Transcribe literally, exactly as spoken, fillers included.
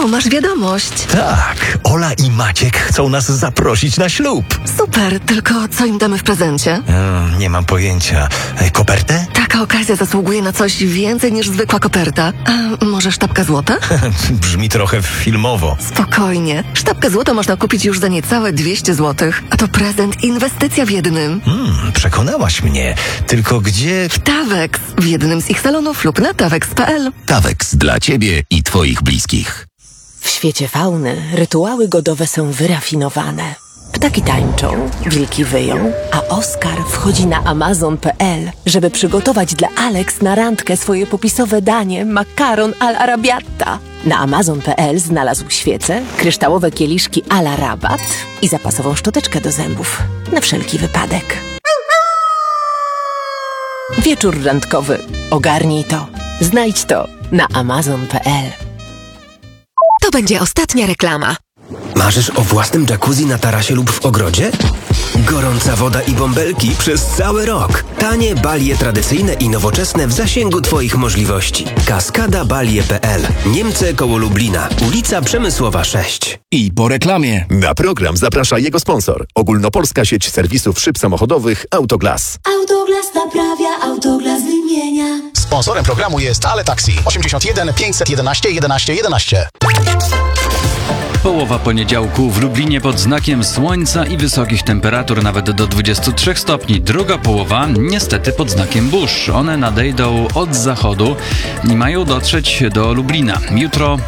O, masz wiadomość. Tak, Ola i Maciek chcą nas zaprosić na ślub. Super, tylko co im damy w prezencie? Mm, nie mam pojęcia. E, Kopertę? Taka okazja zasługuje na coś więcej niż zwykła koperta. A może sztabka złota? Brzmi trochę filmowo. Spokojnie. Sztabkę złota można kupić już za niecałe dwieście złotych. A to prezent, inwestycja w jednym. Hmm, przekonałaś mnie. Tylko gdzie... Tawex. W jednym z ich salonów lub na tawex kropka p l. Tawex dla Ciebie i Twoich bliskich. W świecie fauny rytuały godowe są wyrafinowane. Ptaki tańczą, wilki wyją, a Oskar wchodzi na amazon kropka p l, żeby przygotować dla Alex na randkę swoje popisowe danie makaron al arabiata. Na amazon kropka p l znalazł świece, kryształowe kieliszki a la rabat i zapasową szczoteczkę do zębów. Na wszelki wypadek. Wieczór randkowy. Ogarnij to. Znajdź to na amazon kropka p l. To będzie ostatnia reklama. Marzysz o własnym jacuzzi na tarasie lub w ogrodzie? Gorąca woda i bąbelki przez cały rok. Tanie balie tradycyjne i nowoczesne w zasięgu Twoich możliwości. Kaskada Balie kropka p l. Niemcy koło Lublina. Ulica Przemysłowa sześć. I po reklamie. Na program zaprasza jego sponsor. Ogólnopolska sieć serwisów szyb samochodowych Autoglas. Autoglas naprawia, Autoglas wymienia. Sponsorem programu jest Ale Taxi. osiemdziesiąt jeden pięćset jedenaście jedenaście jedenaście. Połowa poniedziałku w Lublinie pod znakiem słońca i wysokich temperatur, nawet do dwudziestu trzech stopni. Druga połowa niestety pod znakiem burz. One nadejdą od zachodu i mają dotrzeć do Lublina. Jutro